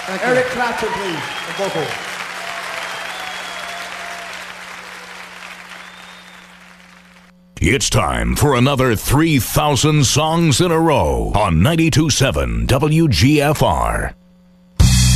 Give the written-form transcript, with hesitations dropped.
Eric Clapton, please, on vocal. It's time for another 3,000 songs in a row on 92.7 WGFR.